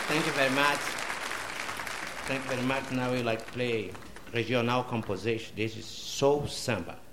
Thank you very much. Thank you very much. Now we like play regional composition. This is soul samba.